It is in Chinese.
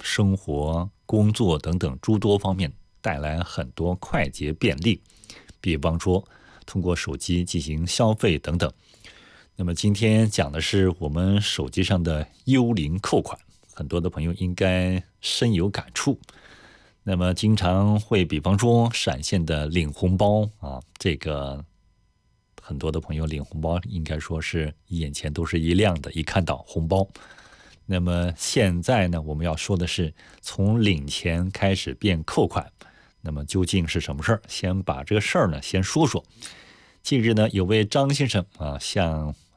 生活、工作等等诸多方面带来很多快捷便利，比方说通过手机进行消费等等。那么今天讲的是我们手机上的幽灵扣款，很多的朋友应该深有感触。那么经常会比方说闪现的领红包啊，这个很多的朋友领红包应该说是眼前都是一亮的，一看到红包。那么现在呢，我们要说的是从领钱开始变扣款，那么究竟是什么事儿？先把这个事儿呢先说说。近日呢，有位张先生啊，向